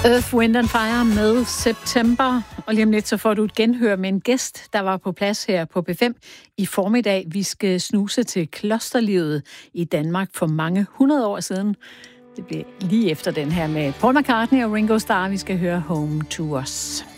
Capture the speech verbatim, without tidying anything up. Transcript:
Earth, Wind and Fire med September. Og lige om lidt, så får du et genhør med en gæst, der var på plads her på B fem i formiddag. Vi skal snuse til klosterlivet i Danmark for mange hundrede år siden. Det bliver lige efter den her med Paul McCartney og Ringo Starr. Vi skal høre Home to Us.